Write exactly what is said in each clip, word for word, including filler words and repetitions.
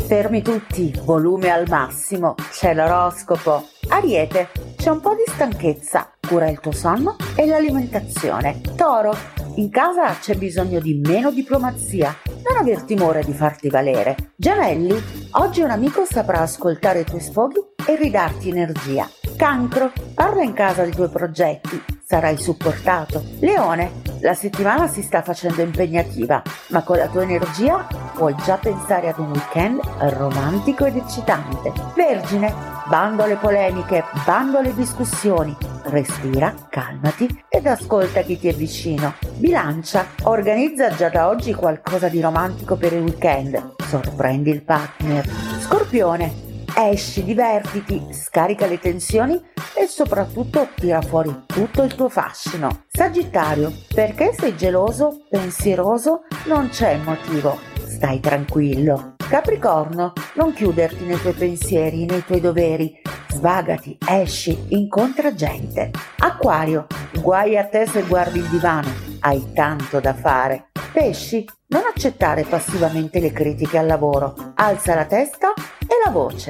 Fermi tutti, volume al massimo, c'è l'oroscopo. Ariete, c'è un po' di stanchezza, cura il tuo sonno e l'alimentazione. Toro, in casa c'è bisogno di meno diplomazia, non aver timore di farti valere. Gemelli, oggi un amico saprà ascoltare i tuoi sfoghi e ridarti energia. Cancro, parla in casa dei tuoi progetti, sarai supportato. Leone, la settimana si sta facendo impegnativa, ma con la tua energia puoi già pensare ad un weekend romantico ed eccitante. Vergine, bando alle polemiche, bando alle discussioni, respira, calmati ed ascolta chi ti è vicino. Bilancia, organizza già da oggi qualcosa di romantico per il weekend, sorprendi il partner. Scorpione, esci, divertiti, scarica le tensioni e soprattutto tira fuori tutto il tuo fascino. Sagittario, perché sei geloso, pensieroso, non c'è motivo, stai tranquillo. Capricorno, non chiuderti nei tuoi pensieri, nei tuoi doveri, svagati, esci, incontra gente. Acquario, guai a te se guardi il divano, hai tanto da fare. Pesci, non accettare passivamente le critiche al lavoro, alza la testa e la voce.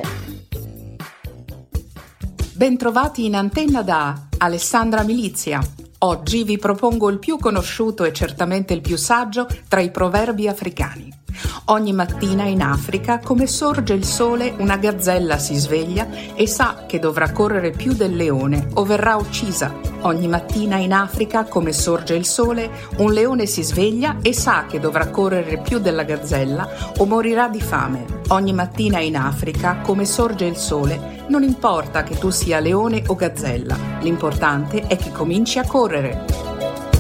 Bentrovati in antenna da Alessandra Milizia. Oggi vi propongo il più conosciuto e certamente il più saggio tra i proverbi africani. Ogni mattina in Africa, come sorge il sole, una gazzella si sveglia e sa che dovrà correre più del leone o verrà uccisa. Ogni mattina in Africa, come sorge il sole, un leone si sveglia e sa che dovrà correre più della gazzella o morirà di fame. Ogni mattina in Africa, come sorge il sole, non importa che tu sia leone o gazzella, l'importante è che cominci a correre.